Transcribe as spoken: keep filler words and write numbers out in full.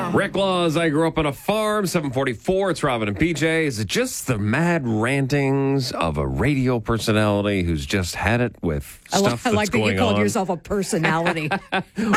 Rick Laws, I grew up on a farm, seven forty-four. It's Robin and P J. Is it just the mad rantings of a radio personality who's just had it with I, stuff li- I that's like that going you called on? yourself a personality.